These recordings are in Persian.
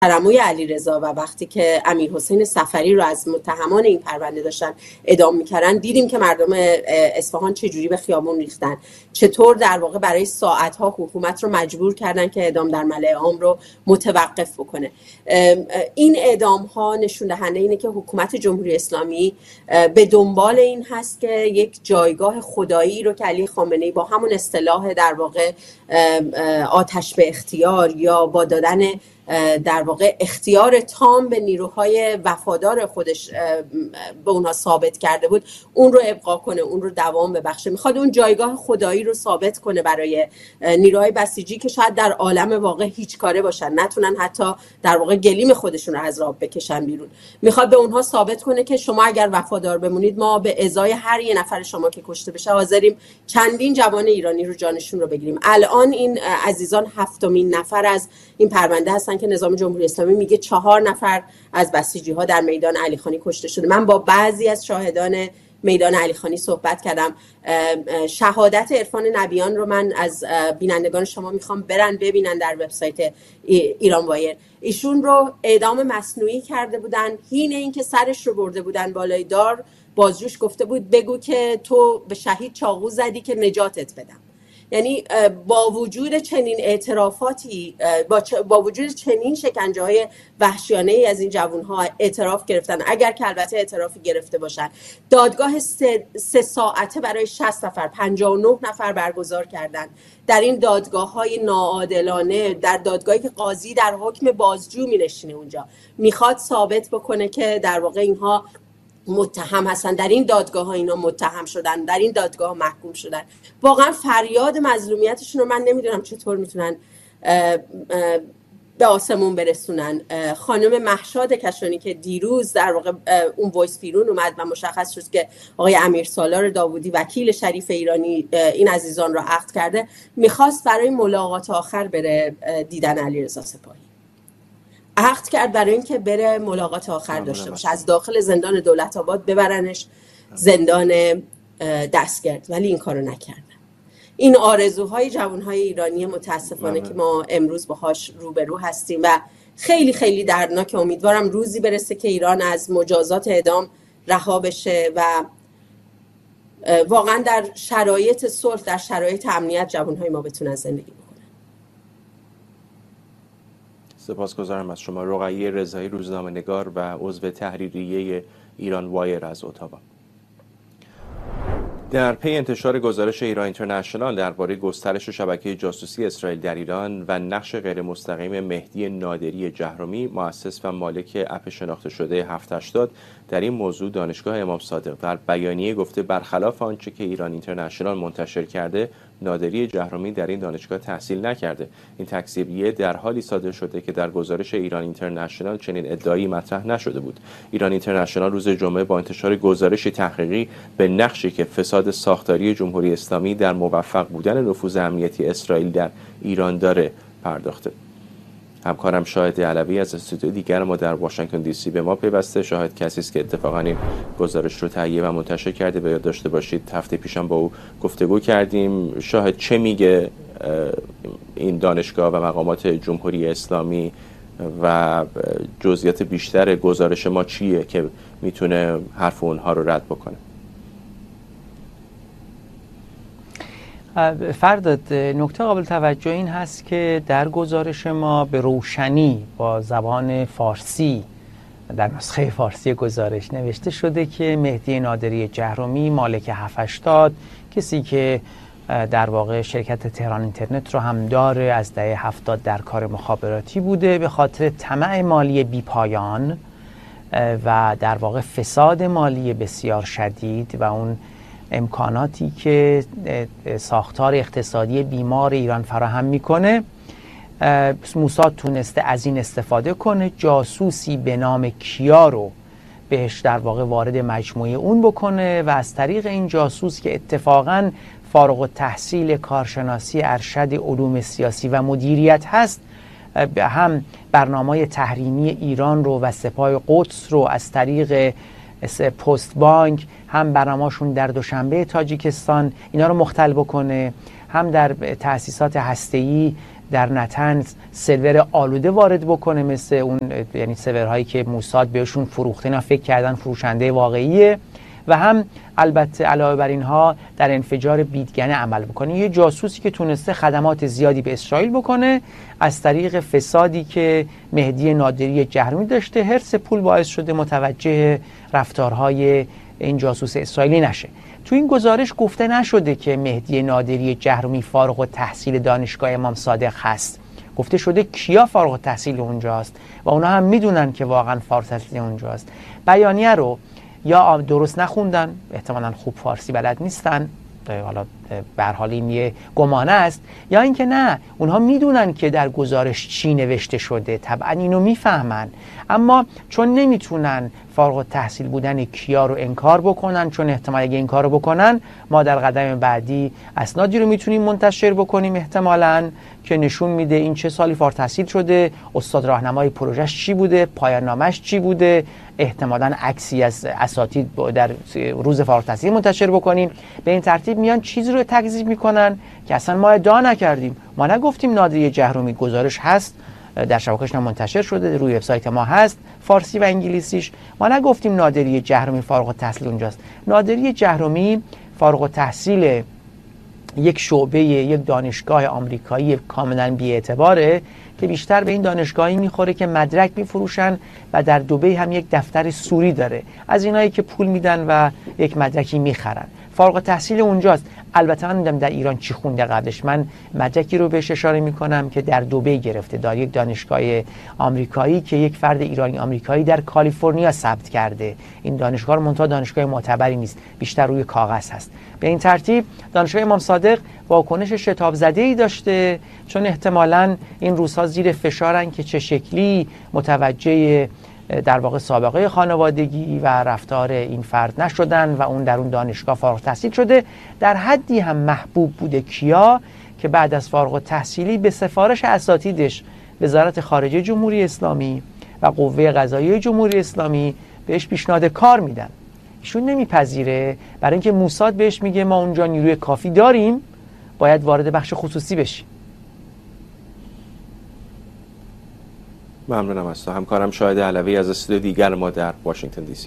ترموی علیرضا و وقتی که امیرحسین صفری رو از متهمان این پرونده داشتن اعدام میکردن، دیدیم که مردم اصفهان چجوری به خیابون ریختن، چطور در واقع برای ساعتها حکومت رو مجبور کردن که اعدام در ملأ عام رو متوقف بکنه. این اعدام ها نشون دهنده اینه که حکومت جمهوری اسلامی به دنبال این هست که یک جایگاه خدایی رو که علی خامنه‌ای با همون اصطلاح در واقع آتش به اختیار یا با دادن در واقع اختیار تام به نیروهای وفادار خودش به اونها ثابت کرده بود، اون رو ابقا کنه، اون رو دوام ببخشه. میخواد اون جایگاه خدایی رو ثابت کنه برای نیروهای بسیجی که شاید در عالم واقع هیچ کاره باشن، نتونن حتی در واقع گلیم خودشون رو از راه بکشن بیرون. میخواد به اونها ثابت کنه که شما اگر وفادار بمونید، ما به ازای هر یه نفر شما که کشته بشه حاضریم چندین جوان ایرانی رو جانشون رو بگیریم. الان این عزیزان 7مین نفر از این پرونده هستن که نظام جمهوری اسلامی میگه 4 نفر از بسیجی ها در میدان علیخانی کشته شده. من با بعضی از شاهدان میدان علیخانی صحبت کردم. شهادت عرفان نبیان رو من از بینندگان شما میخوام برن ببینن در وبسایت ایران وایر. ایشون رو اعدام مصنوعی کرده بودن، حین اینکه سرش رو برده بودن بالای دار، بازجوش گفته بود بگو که تو به شهید چاقو زدی که نجاتت بدم. یعنی با وجود چنین اعترافاتی، با وجود چنین شکنجه‌های وحشیانه‌ای از این جوان‌ها اعتراف گرفتن، اگر که البته اعترافی گرفته باشن، دادگاه 3 ساعته برای 60 نفر 59 نفر برگزار کردن. در این دادگاه‌های ناعادلانه، در دادگاهی که قاضی در حکم بازجو می‌نشینه اونجا، میخواد ثابت بکنه که در واقع اینها متهم هستن، در این دادگاه ها اینا متهم شدن، در این دادگاه محکوم شدن. واقعا فریاد مظلومیتشون رو من نمیدونم چطور میتونن به آسمون برسونن. خانم مهشاد کشانی که دیروز در واقع اون وایس بیرون اومد و مشخص شد که آقای امیرسالار داوودی وکیل شریف ایرانی این عزیزان را عقد کرده، میخواست برای ملاقات آخر بره دیدن علیرضا سپاهی، عقد کرد برای اینکه بره ملاقات آخر داشته باشه، از داخل زندان دولت آباد ببرنش زندان دستگرد، ولی این کارو نکردن. این آرزوهای جوانهای ایرانی متاسفانه که ما امروز باهاش روبرو هستیم و خیلی خیلی دردناک. امیدوارم روزی برسه که ایران از مجازات اعدام رها بشه و واقعا در شرایط صلح، در شرایط امنیت جوانهای ما بتونن زندگی بکنن. سپاسگزارم از شما. رقیه رضایی، روزنامه‌نگار و عضو تحریریه ایران وایر از اتاوا. در پی انتشار گزارش ایران اینترنشنال درباره گسترش شبکه جاسوسی اسرائیل در ایران و نقش غیر مستقیم مهدی نادری جهرمی، مؤسس و مالک اپ شناخته شده 780، در این موضوع دانشگاه امام صادق در بیانیه گفته برخلاف آنچه که ایران اینترنشنال منتشر کرده، نادری جهرمی در این دانشگاه تحصیل نکرده. این تکذیبیه در حالی صادر شده که در گزارش ایران اینترنشنال چنین ادعایی مطرح نشده بود. ایران اینترنشنال روز جمعه با انتشار گزارش تحقیقی به نقشی که فساد ساختاری جمهوری اسلامی در موفق بودن نفوذ امنیتی اسرائیل در ایران داره پرداخته. همکارم شاهد علوی از استودیو دیگر ما در واشنگتن دی سی به ما پیوسته. شاهد کسی است که اتفاقا این گزارش رو تهیه و منتشر کرده. به یاد داشته باشید هفته پیشم با او گفتگو کردیم. شاهد چه میگه این دانشگاه و مقامات جمهوری اسلامی و جزئیات بیشتر گزارش ما چیه که میتونه حرف اونها رو رد بکنه؟ فرداد، نکته قابل توجه این هست که در گزارش ما به روشنی با زبان فارسی در نسخه فارسی گزارش نوشته شده که مهدی نادری جهرمی مالک 780، کسی که در واقع شرکت تهران اینترنت رو هم داره، از دهه 70 در کار مخابراتی بوده، به خاطر طمع مالی بیپایان و در واقع فساد مالی بسیار شدید و اون امکاناتی که ساختار اقتصادی بیمار ایران فراهم میکنه، موساد تونسته از این استفاده کنه، جاسوسی به نام کیا رو بهش در واقع وارد مجموعه اون بکنه و از طریق این جاسوس که اتفاقاً فارغ التحصیل کارشناسی ارشد علوم سیاسی و مدیریت هست، هم برنامه‌های تحریمی ایران رو و سپاه قدس رو از طریق پست بانک، هم برنامه‌شون در دوشنبه تاجیکستان اینا رو مختل بکنه، هم در تأسیسات هسته‌ای در نتنز سرور آلوده وارد بکنه، مثل اون یعنی سرورهایی که موساد بهشون فروخته، اینا فکر کردن فروشنده واقعیه، و هم البته علاوه بر اینها در انفجار بیدگنه عمل بکنه. یه جاسوسی که تونسته خدمات زیادی به اسرائیل بکنه از طریق فسادی که مهدی نادری جهرمی داشته، حرص پول باعث شده متوجه رفتارهای این جاسوس اسرائیلی نشه. تو این گزارش گفته نشده که مهدی نادری جهرمی فارغ التحصیل دانشگاه امام صادق هست، گفته شده کیا فارغ التحصیل اونجاست و اونا هم میدونن که واقعا فارغ التحصیل اونجاست. بیانیه رو یا درست نخوندن، احتمالاً خوب فارسی بلد نیستن، حالا به هر حال این یه گمانه است، یا اینکه نه اونها میدونن که در گزارش چی نوشته شده، طبعا اینو میفهمن، اما چون نمیتونن فارغ التحصیل بودن کیا رو انکار بکنن، چون احتمال اگه این کارو بکنن ما در قدم بعدی اسنادی رو میتونیم منتشر بکنیم احتمالاً که نشون میده این چه سالی فارغ التحصیل شده، استاد راهنمای پروژهش چی بوده، پایان نامش چی بوده، احتمالاً عکسی از اساتید در روز فارغ التحصیل منتشر بکنیم. به این ترتیب میان چیزی رو تکذیب میکنن که اصلا ما ادعا نکردیم، ما نگفتیم نادری جهرمی، گزارش هست در شبکه‌اش منتشر شده، روی وبسایت ما هست فارسی و انگلیسیش، ما نگفتیم نادری جهرمی فارغ التحصیل اونجاست. نادری جهرمی فارغ التحصیل یک شعبه یک دانشگاه آمریکایی کاملا بی‌اعتباره که بیشتر به این دانشگاهی میخوره که مدرک میفروشن و در دبی هم یک دفتر سوری داره، از اینایی که پول میدن و یک مدرکی میخرن. فارغ التحصیل اونجاست. البته من نمیدونم در ایران چی خونده قبلش، من مدرکی رو بهش اشاره میکنم که در دبی گرفته، در یک دانشگاه آمریکایی که یک فرد ایرانی آمریکایی در کالیفرنیا ثبت کرده. این دانشگاه رو منتها دانشگاه معتبری نیست، بیشتر روی کاغذ هست. به این ترتیب دانشگاه امام صادق واکنش شتاب زده‌ای داشته، چون احتمالاً این روزها زیر فشارن که چه شکلی متوجه در واقع سابقه خانوادگی و رفتار این فرد نشدن و اون در اون دانشگاه فارغ التحصیل شده. در حدی هم محبوب بوده کیا که بعد از فارغ التحصیلی به سفارش اساتیدش وزارت خارجه جمهوری اسلامی و قوه قضاییه جمهوری اسلامی بهش پیشنهاد کار میدن. ایشون نمیپذیره، برای اینکه موساد بهش میگه ما اونجا نیروی کافی داریم، باید وارد بخش خصوصی بشیم. ممنونم از تو. همکارم شاهد علوی از استودیو دیگر ما در واشنگتن دی سی.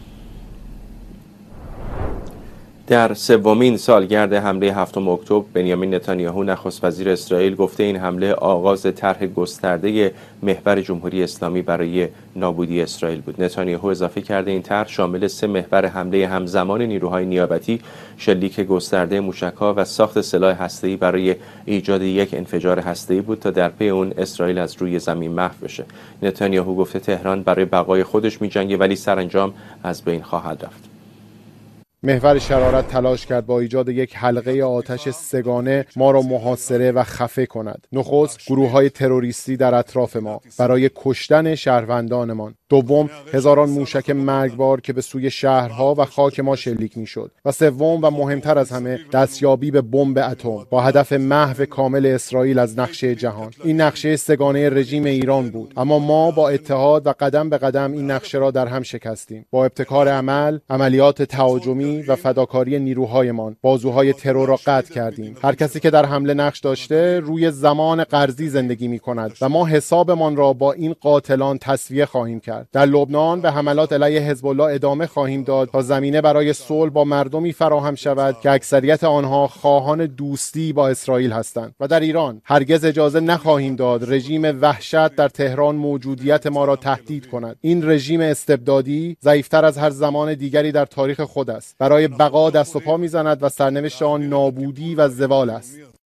در سومین سالگرد حمله 7 اکتبر بنیامین نتانیاهو نخست وزیر اسرائیل گفته این حمله آغاز طرح گسترده محور جمهوری اسلامی برای نابودی اسرائیل بود. نتانیاهو اضافه کرده این طرح شامل 3 محور حمله همزمان نیروهای نیابتی، شلیک گسترده موشک‌ها و ساخت سلاح هسته‌ای برای ایجاد یک انفجار هسته‌ای بود تا در پی اون اسرائیل از روی زمین محو بشه. نتانیاهو گفته تهران برای بقای خودش می‌جنگه ولی سرانجام از بین خواهد رفت. محور شرارت تلاش کرد با ایجاد یک حلقه آتش سگانه ما را محاصره و خفه کند. نخست گروه‌های تروریستی در اطراف ما برای کشتن شهروندانمان، دوم هزاران موشک مرگبار که به سوی شهرها و خاک ما شلیک می‌شد، و سوم و مهمتر از همه دستیابی به بمب اتم با هدف محو کامل اسرائیل از نقشه جهان. این نقشه سگانه رژیم ایران بود، اما ما با اتحاد و قدم به قدم این نقشه را در هم شکستیم. با ابتکار عمل، عملیات تهاجمی و فداکاری نیروهایمان بازوهای ترور را قطع کردیم. هر کسی که در حمله نقش داشته روی زمان قرضی زندگی می‌کند و ما حسابمان را با این قاتلان تسویه خواهیم کرد. در لبنان به حملات علیه حزب الله ادامه خواهیم داد تا زمینه برای صلح با مردمی فراهم شود که اکثریت آنها خواهان دوستی با اسرائیل هستند. و در ایران هرگز اجازه نخواهیم داد رژیم وحشت در تهران موجودیت ما را تهدید کند. این رژیم استبدادی ضعیف‌تر از هر زمان دیگری در تاریخ خود است. برای بقا دست و پا می‌زند و سرنوشت آن نابودی و زوال است.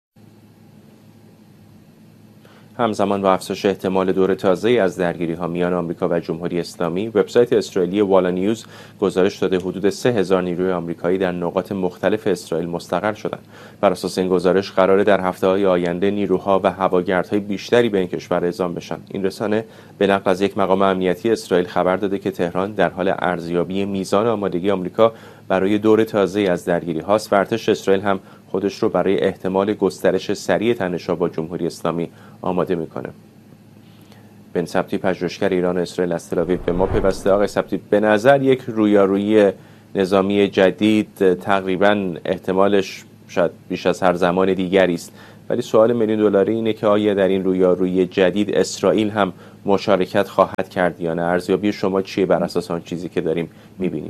همزمان با افزایش احتمال دور تازه‌ای از درگیری‌ها میان آمریکا و جمهوری اسلامی، وبسایت اسرائیلی والا نیوز گزارش داده حدود 3000 نیروی آمریکایی در نقاط مختلف اسرائیل مستقر شدند. بر اساس این گزارش قراره در هفته‌های آینده نیروها و هواگردهای بیشتری به این کشور اعزام بشن. این رسانه به نقل از یک مقام امنیتی اسرائیل خبر داده که تهران در حال ارزیابی میزان آمادگی آمریکا برای دور تازه‌ای از درگیری‌هاست و ارتش اسرائیل هم خودش رو برای احتمال گسترش سریع تنش‌ها با جمهوری اسلامی آماده میکنه. بن سبتی پژوهشگر ایران و اسرائیل از تل‌آویو به ما پیوسته. آقای سبتی، به نظر یک رویارویی نظامی جدید تقریباً احتمالش شاید بیش از هر زمان دیگری است ولی سوال میلیون دلاری اینه که آیا در این رویارویی جدید اسرائیل هم مشارکت خواهد کرد یا نه؟ ارزیابی شما چیه بر اساس آن چیزی که داریم میبینیم؟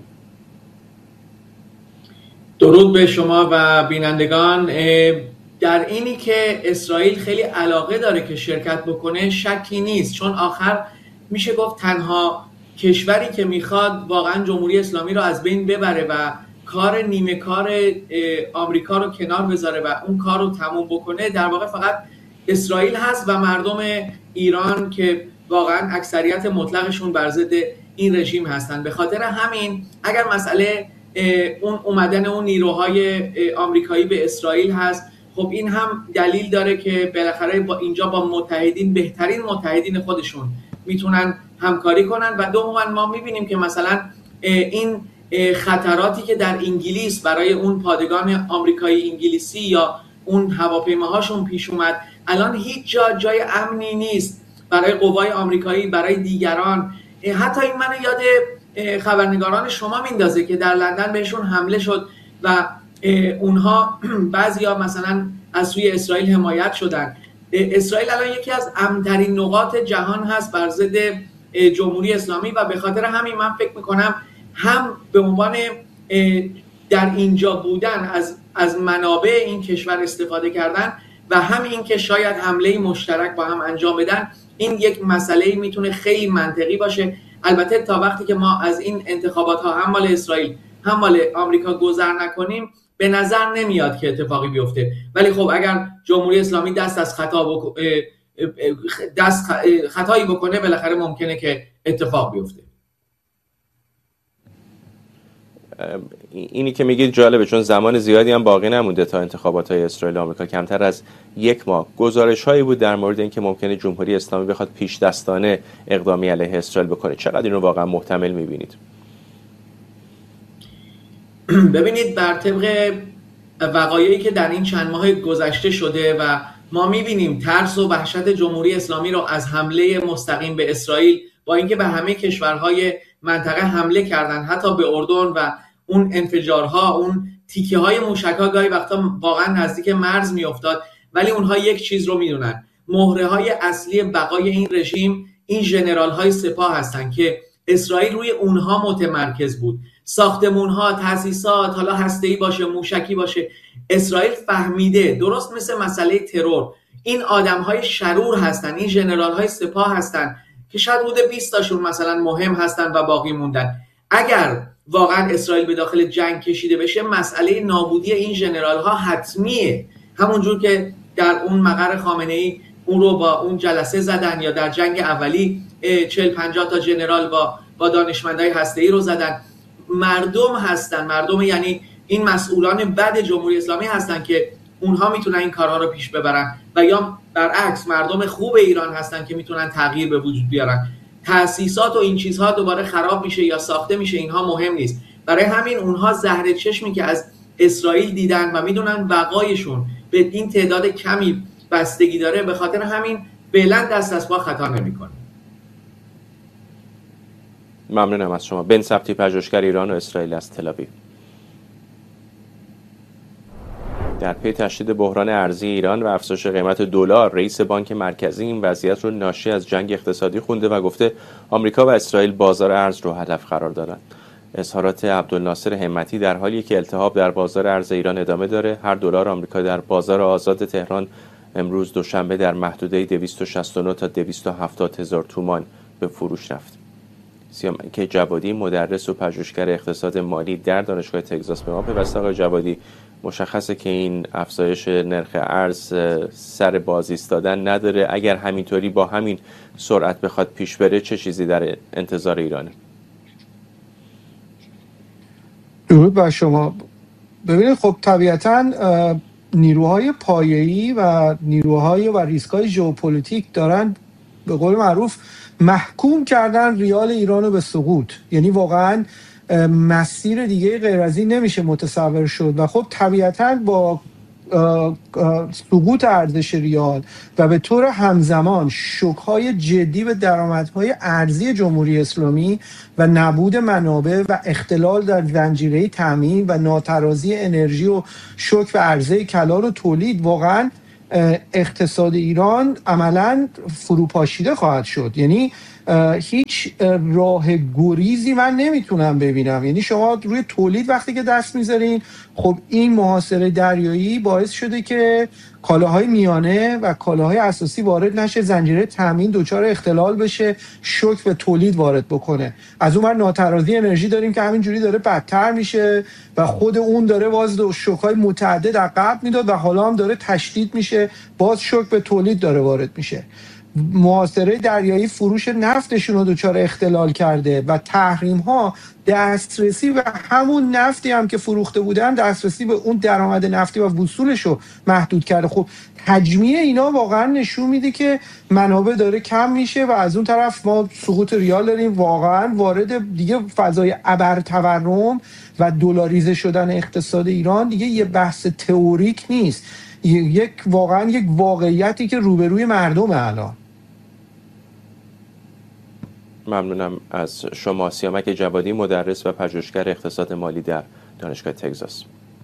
درود به شما و بینندگان. در اینی که اسرائیل خیلی علاقه داره که شرکت بکنه شکی نیست، چون آخر میشه گفت تنها کشوری که میخواد واقعا جمهوری اسلامی رو از بین ببره و کار نیمه کار آمریکا رو کنار بذاره و اون کار رو تموم بکنه در واقع فقط اسرائیل هست و مردم ایران که واقعا اکثریت مطلقشون بر ضد این رژیم هستن. به خاطر همین اگر مسئله اون اومدن اون نیروهای آمریکایی به اسرائیل هست، خب این هم دلیل داره که بالاخره با اینجا با متحدین، بهترین متحدین خودشون میتونن همکاری کنن. و دوما ما میبینیم که مثلا این خطراتی که در انگلیس برای اون پادگان آمریکایی انگلیسی یا اون هواپیماهاشون پیش اومد، الان هیچ جای امنی نیست برای قوای آمریکایی، برای دیگران. حتی این منو یاد خبرنگاران شما میندازه که در لندن بهشون حمله شد و اونها بعضیا مثلا از سوی اسرائیل حمایت شدن. اسرائیل الان یکی از امن‌ترین نقاط جهان هست بر ضد جمهوری اسلامی و به خاطر همین من فکر میکنم هم به عنوان در اینجا بودن از منابع این کشور استفاده کردن و هم این که شاید حمله مشترک با هم انجام بدن، این یک مسئله میتونه خیلی منطقی باشه. البته تا وقتی که ما از این انتخابات ها هم مال اسرائیل هم مال آمریکا گذر نکنیم به نظر نمیاد که اتفاقی بیفته. ولی خب اگر جمهوری اسلامی دست از خطایی بکنه بالاخره ممکنه که اتفاق بیفته. اینی که میگید جالبه، چون زمان زیادی هم باقی نمونده تا انتخابات های اسرائیل و آمریکا، کمتر از 1 ماه. گزارش هایی بود در مورد اینکه ممکنه جمهوری اسلامی بخواد پیش دستانه اقدامی علیه اسرائیل بکنه. چقدر این رو واقعا محتمل میبینید؟ ببینید، بر طبق وقایعی که در این چند ماه گذشته شده و ما میبینیم ترس و وحشت جمهوری اسلامی رو از حمله مستقیم به اسرائیل، با اینکه به همه کشورهای منطقه حمله کردن، حتی به اردن و اون انفجارها، اون تیکه های موشک‌ها گاهی وقتا واقعا نزدیک مرز میافتاد، ولی اونها یک چیز رو میدونن: مهره های اصلی بقای این رژیم این ژنرال های سپاه هستن که اسرائیل روی اونها متمرکز بود. ساختمون‌ها، تأسیسات، حالا هسته‌ای باشه، موشکی باشه، اسرائیل فهمیده، درست مثل مسئله ترور، این آدم‌های شرور هستن، این ژنرال‌های سپاه هستن که شاید حدود 20 تاشون مثلا مهم هستن و باقی موندن. اگر واقعا اسرائیل به داخل جنگ کشیده بشه، مسئله نابودی این ژنرال‌ها حتمیه. همونجور که در اون مقر خامنه‌ای اون رو با اون جلسه زدن، یا در جنگ اولی 40-50 تا ژنرال با دانشمندای هسته‌ای رو زدن. مردم هستن، مردم یعنی این مسئولان بد جمهوری اسلامی هستن که اونها میتونن این کارها رو پیش ببرن، و یا برعکس مردم خوب ایران هستن که میتونن تغییر به وجود بیارن. تأسیسات و این چیزها دوباره خراب میشه یا ساخته میشه، اینها مهم نیست. برای همین اونها زهر چشمی که از اسرائیل دیدن و میدونن بقایشون به این تعداد کمی بستگی داره، به خاطر همین فعلا دست از پا خطا نمیکنه. ممنونم از شما. بن سبتی، پژوهشگر ایران و اسرائیل از تل‌آویو. در پی تشدید بحران ارزی ایران و افزایش قیمت دلار، رئیس بانک مرکزی این وضعیت رو ناشی از جنگ اقتصادی خونده و گفته آمریکا و اسرائیل بازار ارز رو هدف قرار دادن. اظهارات عبدالناصر همتی در حالی که التهاب در بازار ارز ایران ادامه داره. هر دلار آمریکا در بازار آزاد تهران امروز دوشنبه در محدوده 269 تا 270 هزار تومان به فروش رفت. سیامک جوادی، مدرس و پژوهشگر اقتصاد مالی در دانشگاه تگزاس به ما پیوسته. آقای جوادی، مشخصه که این افزایش نرخ ارز سر باز ایستادن نداره. اگر همینطوری با همین سرعت بخواد پیش بره، چه چیزی در انتظار ایرانه؟ درود بر شما. ببینید، خب طبیعتاً نیروهای پایه‌ای و نیروهای و ریسک‌های ژئوپلیتیک دارن به قول معروف محکوم کردن ریال ایران رو به سقوط. یعنی واقعاً مسیر دیگه غیر از این نمیشه متصور شد و خب طبیعتاً با سقوط ارزش ریال و به طور همزمان شوک‌های جدی به درآمدهای ارزی جمهوری اسلامی و نبود منابع و اختلال در زنجیره تامین و ناترازی انرژی و شوک به عرضه کلان و تولید، واقعاً اقتصاد ایران عملاً فروپاشیده خواهد شد. یعنی هیچ راه گریزی من نمیتونم ببینم. یعنی شما روی تولید وقتی که دست میذارین، خب این محاصره دریایی باعث شده که کالاهای میانه و کالاهای اساسی وارد نشه، زنجیره تامین دچار اختلال بشه، شوک به تولید وارد بکنه. از اون ور ناترازی انرژی داریم که همینجوری داره بدتر میشه و خود اون داره باز شوک‌های متعدد عقب میداد و حالا هم داره تشدید میشه، باز شوک به تولید داره وارد میشه. محاصره دریایی فروش نفتشون رو دچار اختلال کرده و تحریم ها دسترسی به همون نفتی هم که فروخته بودن، دسترسی به اون درآمد نفتی و وصولش رو محدود کرده. خب تجمیع اینا واقعا نشون میده که منابع داره کم میشه و از اون طرف ما سقوط ریال داریم، واقعا وارد دیگه فضای ابر تورم و دلاریزه شدن اقتصاد ایران دیگه یه بحث تئوریک نیست، واقعا یک واقعیتی که روبروی مردم الان. ممنونم از شما. سیامک جوادی، مدرس و پژوهشگر اقتصاد مالی در دانشگاه تگزاس.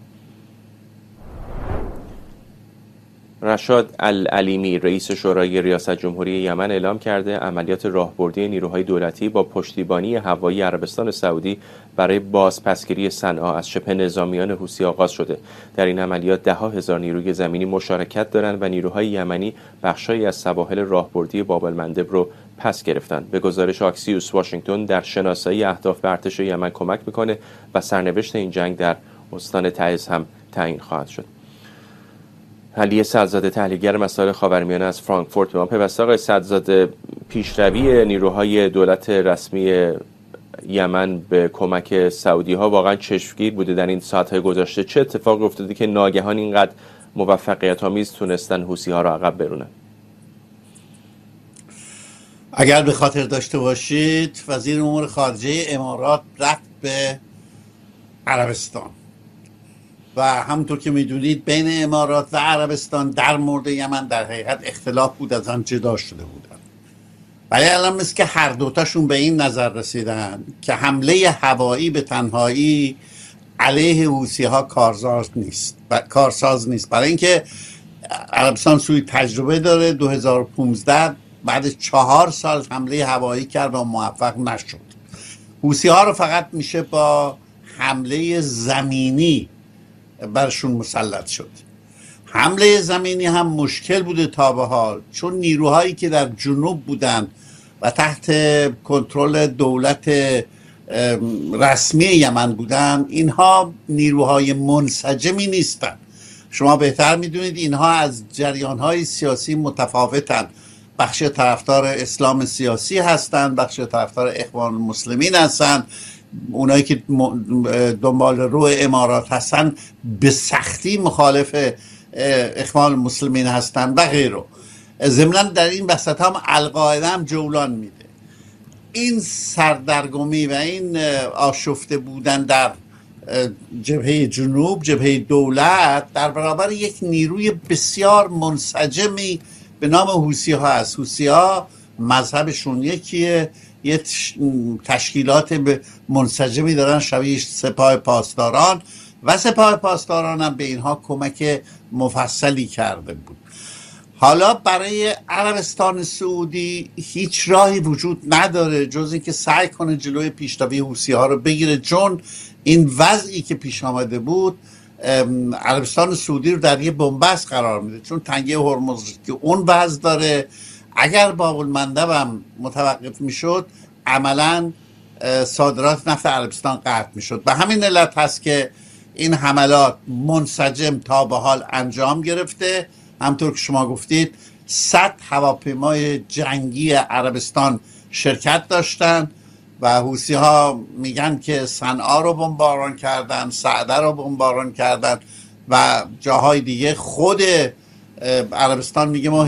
رشاد العلیمی، رئیس شورای ریاست جمهوری یمن، اعلام کرده عملیات راهبردی نیروهای دولتی با پشتیبانی هوایی عربستان سعودی برای بازپسگیری صنعا از شبه نظامیان حوثی آغاز شده. در این عملیات 10,000 نیروی زمینی مشارکت دارند و نیروهای یمنی بخشایی از سواحل راهبردی باب المندب رو پس گرفتند. به گزارش آکسیوس، واشنگتن در شناسایی اهداف به ارتش یمن کمک میکنه و سرنوشت این جنگ در استان تعز هم تعیین خواهد شد. علی سعدزاده، تحلیلگر مسائل خاورمیانه از فرانکفورت به ما پیوسته. آقای سعدزاده، پیشروی نیروهای دولت رسمی یمن به کمک سعودی ها واقعا چشمگیر بوده در این ساعت‌های گذشته. چه اتفاقی افتاده که ناگهان اینقدر موفقیت آمیز تونستن حوثی ها را عقب برونن؟ اگر به خاطر داشته باشید، وزیر امور خارجه امارات رفت به عربستان و همونطور که میدونید بین امارات و عربستان در مورد یمن در حقیقت اختلاف بود، از آن جدا شده بودن. ولی الان مثل که هر دوتاشون به این نظر رسیدن که حمله هوایی به تنهایی علیه حوثی ها کارساز نیست. برای اینکه عربستان سوی تجربه داره، 2015 بعد 4 سال حمله هوایی کرد و موفق نشد. حوثی ها رو فقط میشه با حمله زمینی برشون مسلط شد. حمله زمینی هم مشکل بوده تا به حال، چون نیروهایی که در جنوب بودن و تحت کنترل دولت رسمی یمن بودن، اینها نیروهای منسجمی نیستن. شما بهتر میدونید اینها از جریانهای سیاسی متفاوتن. بخش طرفدار اسلام سیاسی هستن، بخش طرفدار اخوان المسلمین هستن، اونایی که دنبال رو امارات هستن به سختی مخالف اخوان المسلمین هستن و غیره. ضمناً در این وسط هم القاعده هم جولان میده. این سردرگمی و این آشفته بودن در جبهه جنوب، جبهه دولت، در برابر یک نیروی بسیار منسجمی به نام حوثی ها هست. حوثی ها مذهبشون یکیه، یه تشکیلات منسجمی دارن شبیه سپاه پاسداران و سپاه پاسداران هم به اینها کمک مفصلی کرده بود. حالا برای عربستان سعودی هیچ راهی وجود نداره جز اینکه سعی کنه جلوی پیشروی حوثی ها رو بگیره، چون این وضعی که پیش آمده بود عربستان سعودی رو در یه بنبست قرار میده، چون تنگه هرمز که اون وضع داره. اگر باب المندب هم متوقف میشد، عملا صادرات نفت عربستان قطع میشد. به همین علت هست که این حملات منسجم تا به حال انجام گرفته. همطور که شما گفتید 100 هواپیمای جنگی عربستان شرکت داشتن و حوثی ها میگن که صنعا رو بمباران کردن، سعده رو بمباران کردن و جاهای دیگه. خود عربستان میگه ما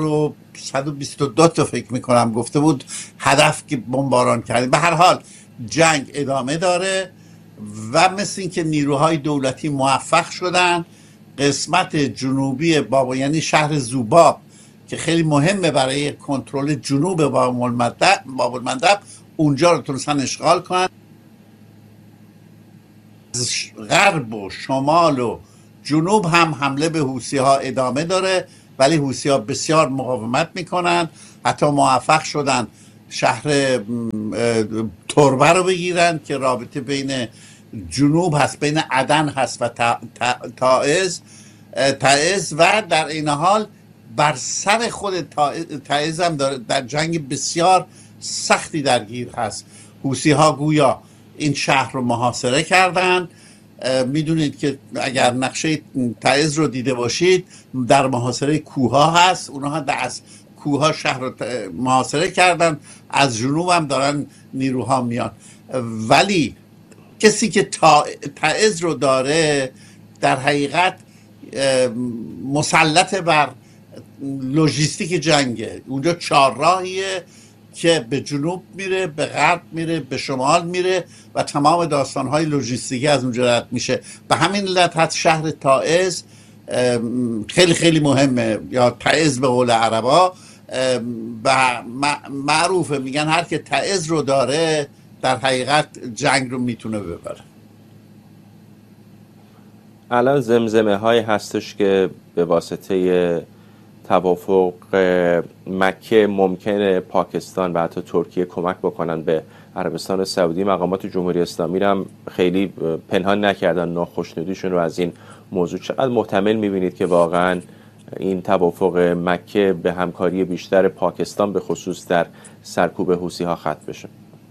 1122 تا فکر میکنم گفته بود هدف که بمباران کردیم. به هر حال جنگ ادامه داره و مثل این که نیروهای دولتی موفق شدن قسمت جنوبی بابا، یعنی شهر زوباب که خیلی مهمه برای کنترل جنوب باب المندب، اونجا رو تونستن اشغال کنن. غرب و شمال و جنوب هم حمله به حوثی ها ادامه داره. ولی حوثی‌ها بسیار مقاومت میکنن، حتی موفق شدن شهر تربه رو بگیرن که رابطه بین جنوب هست، بین عدن هست و تعز و در این حال بر سر خود تعز هم در جنگ بسیار سختی درگیر هست. حوثی‌ها گویا این شهر رو محاصره کردن. میدونید که اگر نقشه تعز رو دیده باشید در محاصره کوها هست، اونها از کوها شهر رو محاصره کردن، از جنوب هم دارن نیروها میان. ولی کسی که تعز رو داره در حقیقت مسلط بر لوجیستیک جنگه. اونجا 4 راهیه که به جنوب میره، به غرب میره، به شمال میره و تمام داستانهای لوجیستیکی از اونجا رد میشه. به همین علت هست شهر تعز خیلی خیلی مهمه، یا تعز به قول عربا، و معروفه، میگن هر که تعز رو داره در حقیقت جنگ رو میتونه ببره. الان زمزمه های هستش که به واسطه توافق مکه ممکنه پاکستان و حتی ترکیه کمک بکنن به عربستان سعودی. مقامات جمهوری اسلامی هم خیلی پنهان نکردن ناخوشنودیشون رو از این موضوع. چقدر محتمل میبینید که واقعا این توافق مکه به همکاری بیشتر پاکستان به خصوص در سرکوب حوثی‌ها ختم بشه؟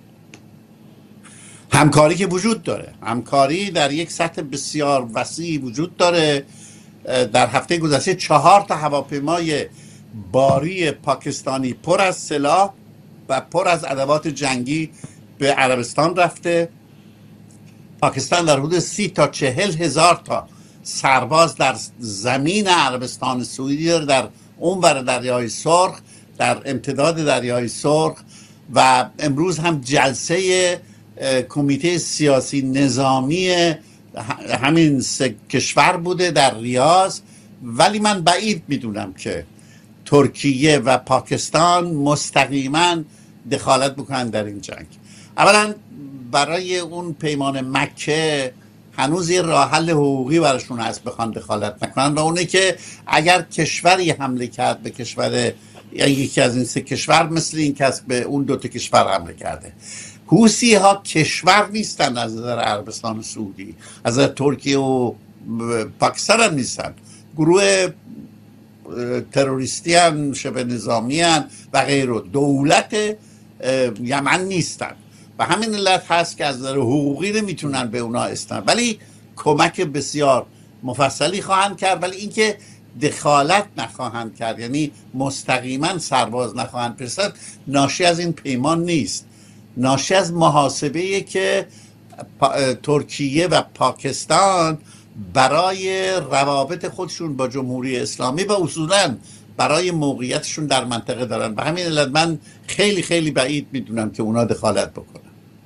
همکاری که وجود داره، همکاری در یک سطح بسیار وسیع وجود داره. در هفته گذشته 4 تا هواپیمای باری پاکستانی پر از سلاح و پر از ادوات جنگی به عربستان رفته. پاکستان در حدود 30 تا 40 هزار تا سرباز در زمین عربستان سعودی داره، در اونور دریای سرخ، در امتداد دریای سرخ. و امروز هم جلسه کمیته سیاسی نظامی همین 3 کشور بوده در ریاض. ولی من بعید میدونم که ترکیه و پاکستان مستقیما دخالت بکنن در این جنگ. اولا برای اون پیمان مکه هنوز یه راه حل حقوقی براشون هست بخوان دخالت نکنن، و اونه که اگر کشوری حمله کرد به کشور یا یکی از این 3 کشور، مثل این که به اون 2 کشور حمله کرده. حوثی ها کشور نیستن از نظر عربستان سعودی، از نظر ترکیه و پاکستان هم نیستن، گروه تروریستی هم، شبه نظامی هم و غیره، دولت یمن نیستن. و همین علت هست که از نظر حقوقی نمیتونن به اونا استن، ولی کمک بسیار مفصلی خواهند کرد. ولی اینکه دخالت نخواهند کرد، یعنی مستقیما سرباز نخواهند فرستاد، ناشی از این پیمان نیست، ناشی از محاسبه‌ای که ترکیه و پاکستان برای روابط خودشون با جمهوری اسلامی و اصولاً برای موقعیتشون در منطقه دارن. و همین علت من خیلی خیلی بعید میدونم که اونا دخالت بکنن.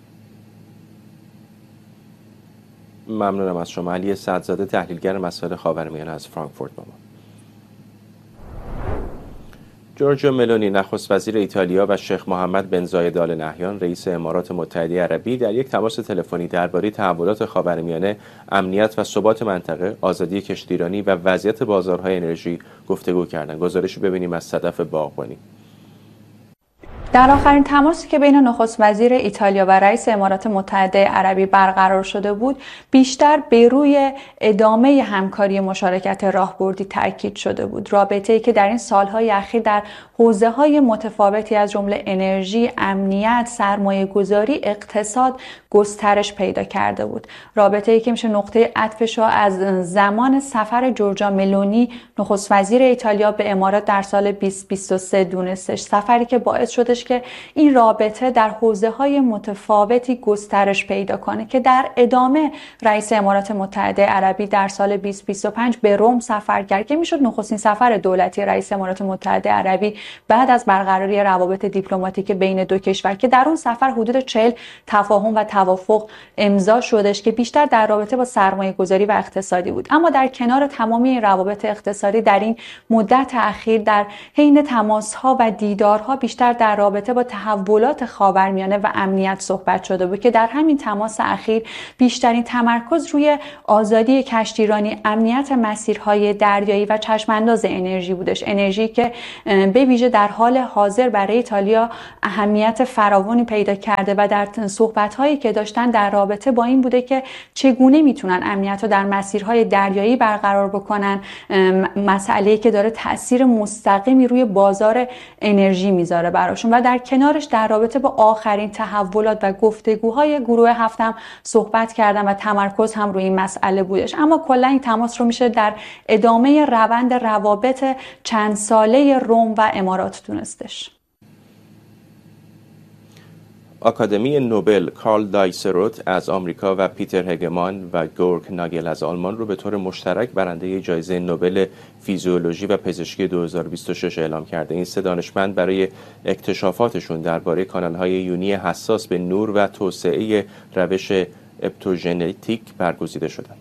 ممنونم از شما. علی سعدزاده، تحلیلگر مسائل خاورمیانه از فرانکفورت با ما. جورجیا ملونی، نخست وزیر ایتالیا، و شیخ محمد بن زاید آل نهیان، رئیس امارات متحده عربی، در یک تماس تلفنی درباره تحولات خاورمیانه، امنیت و ثبات منطقه، آزادی کشتیرانی و وضعیت بازارهای انرژی گفتگو کردند. گزارشی ببینیم از صدف باغبانی. در آخرین تماسی که بین نخست وزیر ایتالیا و رئیس امارات متحده عربی برقرار شده بود، بیشتر به روی ادامه همکاری مشارکت راهبردی تاکید شده بود. رابطه‌ای که در این سالهای اخیر در حوزه‌های متفاوتی از جمله انرژی، امنیت، سرمایه‌گذاری، اقتصاد گسترش پیدا کرده بود. رابطه‌ای که میشه نقطه عطفش از زمان سفر جورجیا ملونی نخست وزیر ایتالیا به امارات در سال 2023 دونستش، سفری که باعث شدش که این رابطه در حوزه‌های متفاوتی گسترش پیدا کنه، که در ادامه رئیس امارات متحده عربی در سال 2025 به روم سفر کرد که میشد نخستین سفر دولتی رئیس امارات متحده عربی بعد از برقراری روابط دیپلماتیک بین 2 کشور، که در اون سفر حدود 40 تفاهم و توافق امضا شدش که بیشتر در رابطه با سرمایه‌گذاری و اقتصادی بود. اما در کنار تمامی این روابط اقتصادی در این مدت اخیر در حین تماس‌ها و دیدارها بیشتر در رابطه رابطه با تحولات خاورمیانه و امنیت صحبت شده بود که در همین تماس اخیر بیشترین تمرکز روی آزادی کشتیرانی، امنیت مسیرهای دریایی و چشمانداز انرژی بودش. انرژی که به ویژه در حال حاضر برای ایتالیا اهمیت فراوانی پیدا کرده و در صحبت‌هایی که داشتن در رابطه با این بوده که چگونه میتونن امنیت رو در مسیرهای دریایی برقرار بکنن، مسئله‌ای که داره تأثیر مستقیمی روی بازار انرژی میذاره براشون. و در کنارش در رابطه با آخرین تحولات و گفتگوهای گروه هفتم صحبت کردن و تمرکز هم روی این مسئله بودش. اما کلا این تماس رو میشه در ادامه روند روابط چند ساله روم و امارات دونستش. آکادمی نوبل کارل دایسروت از آمریکا و پیتر هگمان و گورگ ناگل از آلمان رو به طور مشترک برنده جایزه نوبل فیزیولوژی و پزشکی 2026 اعلام کرده. این سه دانشمند برای اکتشافاتشون درباره کانال‌های یونی حساس به نور و توسعه روش اپتوژنتیک برگزیده شدند.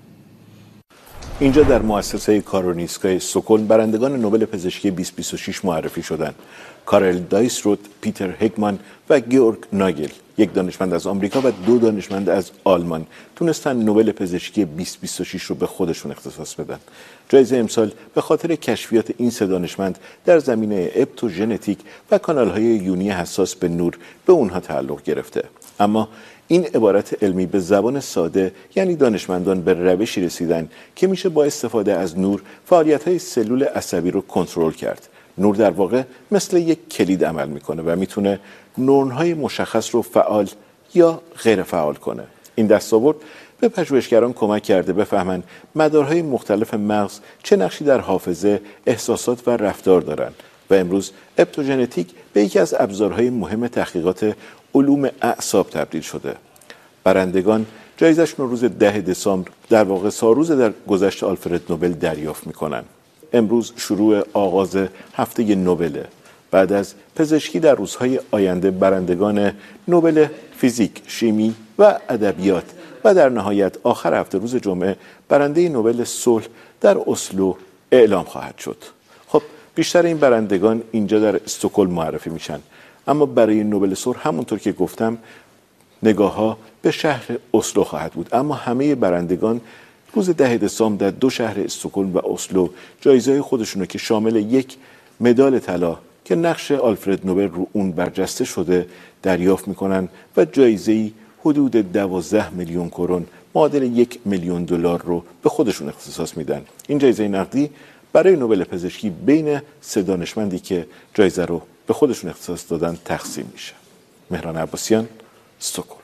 اینجا در مؤسسه کارولینسکای استکهلم برندگان نوبل پزشکی 2026 معرفی شدند. کارل دایسروت، پیتر هگمان و گیورگ ناگل، یک دانشمند از آمریکا و 2 دانشمند از آلمان، تونستن نوبل پزشکی 2026 رو به خودشون اختصاص بدن. جایزه امسال به خاطر کشفیات این 3 دانشمند در زمینه اپتوژنتیک و کانال‌های یونی حساس به نور به اونها تعلق گرفته. اما این عبارت علمی به زبان ساده یعنی دانشمندان به روشی رسیدن که میشه با استفاده از نور فعالیت‌های سلول عصبی رو کنترل کرد. نور در واقع مثل یک کلید عمل میکنه و میتونه نورون‌های مشخص رو فعال یا غیر فعال کنه. این دستاورد به پژوهشگران کمک کرده بفهمن مدارهای مختلف مغز چه نقشی در حافظه، احساسات و رفتار دارن و امروز اپتوژنتیک به یکی از ابزارهای مهم تحقیقات علوم اعصاب تبدیل شده. برندگان جایزه‌شون رو روز 10 دسامبر در واقع سالروز در گذشت آلفرد نوبل دریافت میکنن. امروز شروع آغاز هفته نوبل. بعد از پزشکی در روزهای آینده برندگان نوبل فیزیک، شیمی و ادبیات و در نهایت آخر هفته روز جمعه برنده نوبل صلح در اسلو اعلام خواهد شد. خب بیشتر این برندگان اینجا در استکهلم معرفی میشن، اما برای نوبل صلح همونطور که گفتم نگاه‌ها به شهر اسلو خواهد بود. اما همه برندگان روز 10 دسامبر در 2 شهر استکهلم و اسلو جایزه خودشونو که شامل یک مدال طلا که نقش آلفرد نوبل رو اون برجسته شده دریافت میکنن و جایزه‌ای حدود 12 میلیون کرون معادل 1 میلیون دلار رو به خودشون اختصاص میدن. این جایزه نقدی برای نوبل پزشکی بین 3 دانشمندی که جایزه رو به خودشون اختصاص دادن تقسیم میشه. مهران عباسیان، استکهلم.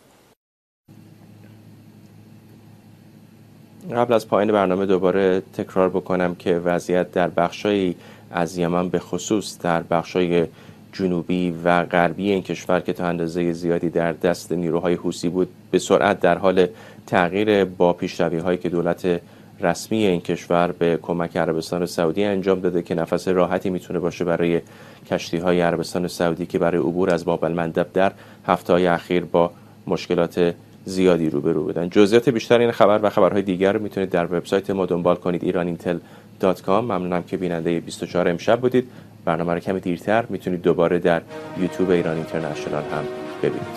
قبل از پایان برنامه دوباره تکرار بکنم که وضعیت در بخشای از یمن به خصوص در بخشای جنوبی و غربی این کشور که تا اندازه زیادی در دست نیروهای حوثی بود به سرعت در حال تغییر با پیشروی‌هایی که دولت رسمی این کشور به کمک عربستان سعودی انجام داده که نفس راحتی میتونه باشه برای کشتی‌های عربستان سعودی که برای عبور از باب المندب در هفته‌های اخیر با مشکلات زیادی روبرو بودن. جزئیات بیشتر این خبر و خبرهای دیگر رو میتونید در وبسایت ما دنبال کنید iranintel.com. ممنونم که بیننده 24 امشب بودید. برنامه رو کمی دیرتر میتونید دوباره در یوتیوب ایران اینترنشنال هم ببینید.